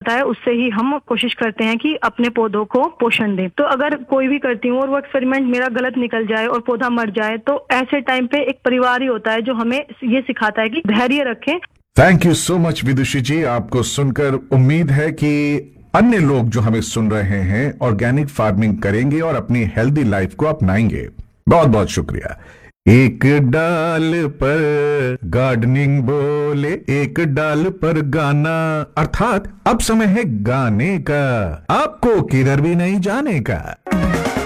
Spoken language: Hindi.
होता है उससे ही हम कोशिश करते हैं कि अपने पौधों को पोषण दें। तो अगर कोई भी करती हूँ और वो एक्सपेरिमेंट मेरा गलत निकल जाए और पौधा मर जाए, तो ऐसे टाइम पे एक परिवार ही होता है जो हमें ये सिखाता है कि धैर्य रखें। थैंक यू सो मच विदुषी जी। आपको सुनकर उम्मीद है कि अन्य लोग जो हमें सुन रहे हैं ऑर्गेनिक फार्मिंग करेंगे और अपनी हेल्दी लाइफ को अपनाएंगे। बहुत बहुत शुक्रिया। एक डाल पर गार्डनिंग बोले, एक डाल पर गाना, अर्थात अब समय है गाने का, आपको किधर भी नहीं जाने का।